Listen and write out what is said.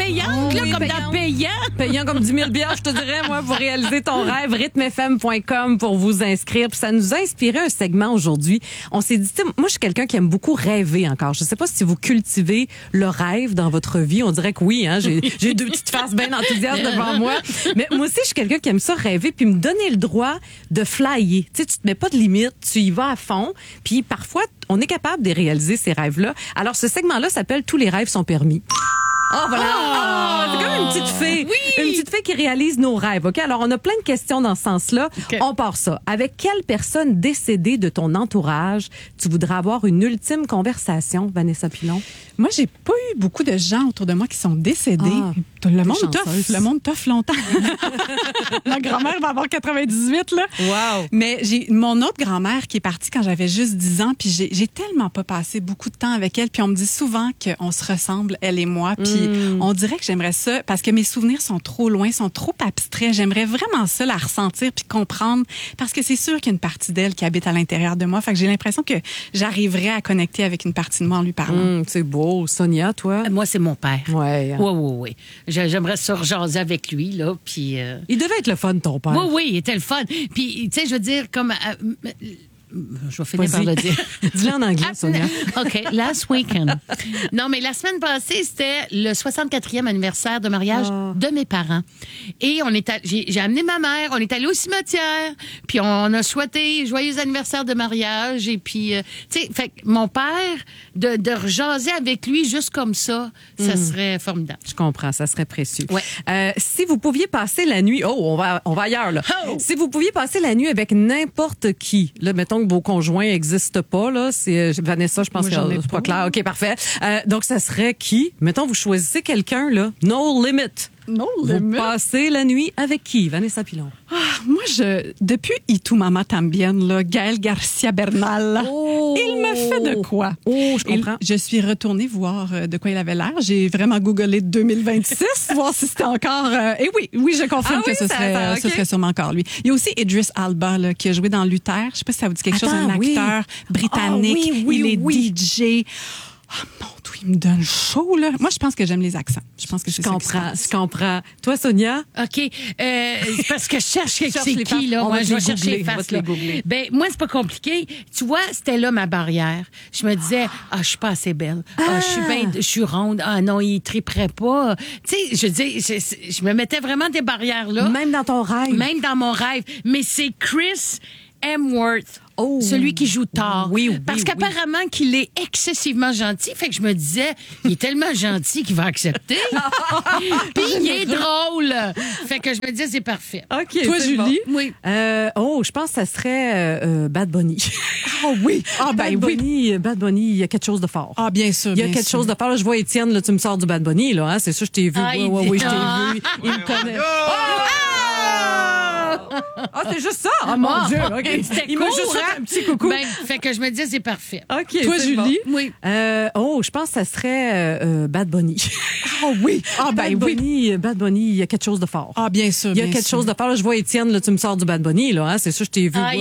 payante, là, comme dans payant. Payant comme 10 000 $, je te dirais, moi, pour réaliser ton rêve. rythmefm.com pour vous inscrire. Puis ça nous a inspiré un segment aujourd'hui. On s'est dit, moi, je suis quelqu'un qui aime beaucoup rêver encore. Je sais pas si vous cultivez le rêve dans votre vie. On dirait que oui, hein. J'ai deux petites faces bien enthousiastes devant moi. Mais moi aussi, je suis quelqu'un qui aime ça rêver puis me donner le droit de flyer. Tu sais, tu te mets pas de limite, tu y vas à fond. Puis parfois, on est capable de réaliser ces rêves-là. Alors, ce segment-là s'appelle « Tous les rêves sont permis ». Oh, voilà. C'est comme une petite fée. Oui. Une petite fée qui réalise nos rêves. OK? Alors, on a plein de questions dans ce sens-là. Okay. On part ça. Avec quelle personne décédée de ton entourage tu voudrais avoir une ultime conversation, Vanessa Pilon? Moi, j'ai pas eu beaucoup de gens autour de moi qui sont décédés. Le monde toffe longtemps. Ma grand-mère va avoir 98, là. Wow. Mais j'ai mon autre grand-mère qui est partie quand j'avais juste 10 ans, puis j'ai tellement pas passé beaucoup de temps avec elle, puis on me dit souvent qu'on se ressemble, elle et moi, puis on dirait que j'aimerais ça, parce que mes souvenirs sont trop loin, sont trop abstraits. J'aimerais vraiment ça, la ressentir puis comprendre, parce que c'est sûr qu'il y a une partie d'elle qui habite à l'intérieur de moi. Fait que j'ai l'impression que j'arriverais à connecter avec une partie de moi en lui parlant. C'est beau. Sonia, toi? Moi, c'est mon père. Ouais. Oui. J'aimerais ça rejaser avec lui, là, puis... Il devait être le fun, ton père. Oui, il était le fun. Puis, tu sais, je veux dire, comme... je vais finir par le dire. Dis-le en anglais, Sonia. OK. Last weekend. Non, mais la semaine passée, c'était le 64e anniversaire de mariage de mes parents. Et j'ai amené ma mère, on est allé au cimetière, puis on a souhaité joyeux anniversaire de mariage. Et puis, tu sais, fait mon père, de rejaser avec lui juste comme ça, ça serait formidable. Je comprends, ça serait précieux. Ouais. Si vous pouviez passer la nuit... on va ailleurs, là. Oh! Si vous pouviez passer la nuit avec n'importe qui, là, mettons que vos conjoints n'existent pas, là, c'est Vanessa, je pense que c'est pas clair. OK, parfait. Donc, ça serait qui? Mettons, vous choisissez quelqu'un, là. No limit. No Vous limit. passez la nuit avec qui? Vanessa Pilon. Moi, depuis Y Tu Mama Tambien, là, Gaël Garcia Bernal, il me fait de quoi? Je comprends. Je suis retournée voir de quoi il avait l'air. J'ai vraiment googlé 2026, voir si c'était encore... et oui, je confirme que ce serait sûrement encore lui. Il y a aussi Idris Elba, là, qui a joué dans Luther. Je sais pas si ça vous dit quelque chose, un acteur britannique. Il est DJ. Mon Dieu, il me donne chaud, là. Moi, je pense que j'aime les accents. Je pense que je comprends. Toi, Sonia? OK. Parce que je cherche c'est qui, là. Moi, je vais chercher les faces, là. Ben, moi, c'est pas compliqué. Tu vois, c'était là ma barrière. Je me disais, je suis pas assez belle. Je suis ronde. Non, il triperait pas. Tu sais, je dis, je me mettais vraiment des barrières, là. Même dans ton rêve? Même dans mon rêve. Mais c'est Chris Hemsworth. Celui qui joue Thor. Parce qu'apparemment qu'il est excessivement gentil. Fait que je me disais, il est tellement gentil qu'il va accepter. Puis il est drôle. Fait que je me disais, c'est parfait. OK. Toi, Julie? Bon. Oui. Je pense que ça serait Bad Bunny. Bad Bunny, il y a quelque chose de fort. Bien sûr. Il y a quelque chose de fort. Là, je vois Étienne, là, tu me sors du Bad Bunny, là. Hein? C'est ça, je t'ai vu. Oui, je t'ai vu. Il me connaît. C'est juste ça? Mon Dieu. OK. Il m'a juste fait un petit coucou. Fait que je me disais, c'est parfait. OK. Toi, Julie? Bon. Oui. Je pense que ça serait Bad Bunny. Bad Bunny, il y a quelque chose de fort. Bien sûr. Il y a quelque chose de fort. Là, je vois Étienne, là, tu me sors du Bad Bunny, là. Hein? C'est ça, je t'ai vu.